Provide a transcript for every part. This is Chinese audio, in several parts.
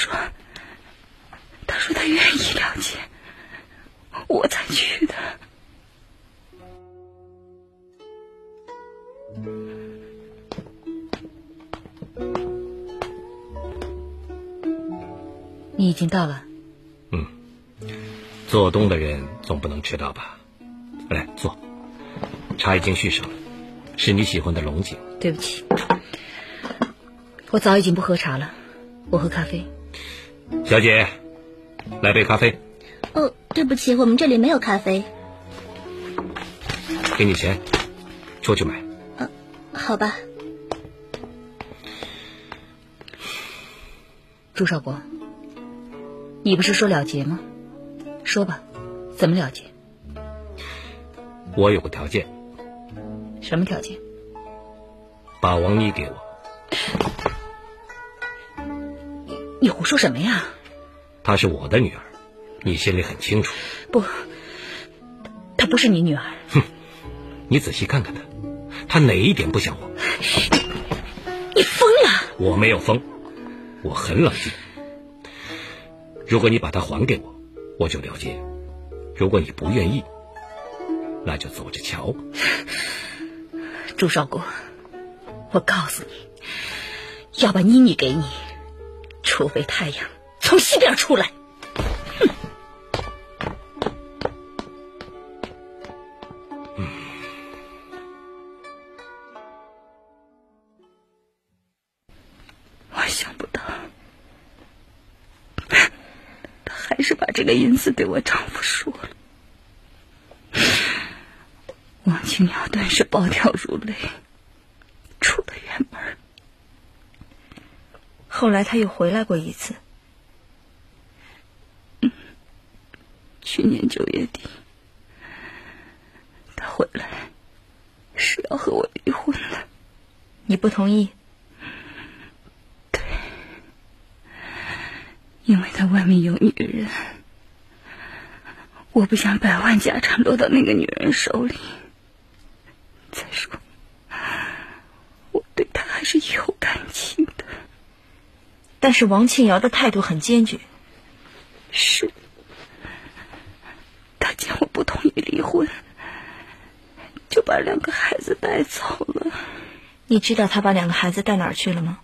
他说他愿意了解，我才去的。 你已经到了。 做东的人总不能迟到吧？来坐，茶已经续上了，是你喜欢的龙井。 对不起，我早已经不喝茶了，我喝咖啡。 小姐，来杯咖啡。 哦，对不起，我们这里没有咖啡。 给你钱，出去买。 好吧。 朱少国，你不是说了结吗？说吧，怎么了结？ 我有个条件。 什么条件？ 把王妮给我。 你胡说什么呀？ 她是我的女儿，你心里很清楚。 不，她不是你女儿。 哼，你仔细看看她，她哪一点不像我？ 你疯了！ 我没有疯，我很冷静。如果你把她还给我，我就了结；如果你不愿意，那就走着瞧。 朱少国，我告诉你，要把妮妮给你，除非太阳从西边出来。 我想不到他还是把这个隐私对我丈夫说了。王清瑶顿时暴跳如雷，出了院门。 后来他又回来过一次。 去年9月底，他回来是要和我离婚的。 你不同意？ 对，因为他外面有女人，我不想百万家产落到那个女人手里。再说，我对他还是有感情的。 但是王庆瑶的态度很坚决。 是，他见我不同意离婚，就把2个孩子带走了。 你知道他把2个孩子带哪儿去了吗？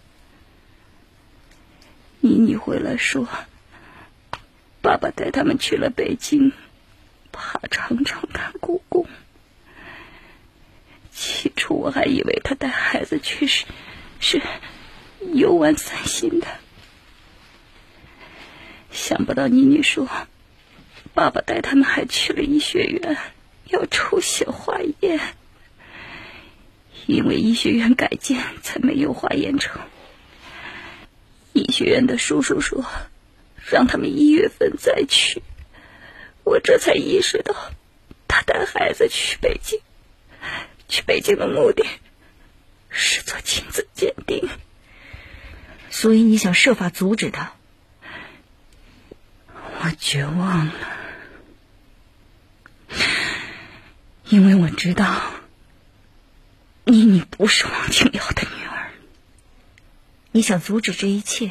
妮妮回来说，爸爸带他们去了北京，爬长城看故宫。起初我还以为他带孩子去是游玩散心的，想不到妮妮说，爸爸带他们还去了医学院，要抽血化验，因为医学院改建才没有化验成。医学院的叔叔说，让他们1月份再去。我这才意识到，他带孩子去北京的目的是做亲子鉴定。 所以你想设法阻止他？ 我绝望了，因为我知道妮妮不是王清瑶的女儿。 你想阻止这一切？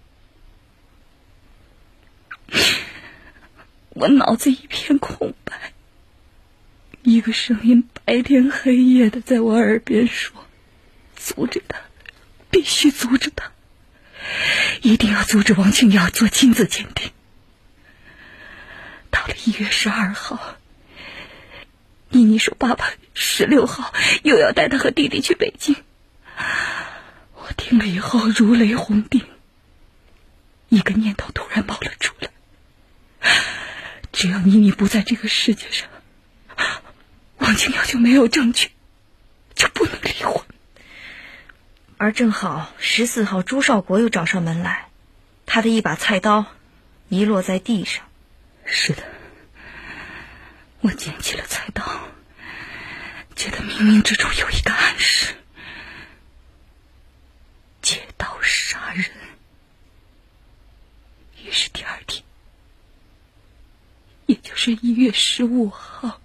我脑子一片空白，一个声音白天黑夜的在我耳边说，阻止他，必须阻止他，一定要阻止王清瑶做亲子鉴定。到了1月12号，妮妮说爸爸16号又要带他和弟弟去北京。我听了以后如雷轰顶，一个念头突然冒了出来，只要妮妮不在这个世界上，王清瑶就没有证据，就不能离婚。 而正好14号朱少国又找上门来，他的一把菜刀遗落在地上。 是的，我捡起了菜刀，觉得冥冥之中有一个暗示，借刀杀人。于是第2天，也就是1月15号，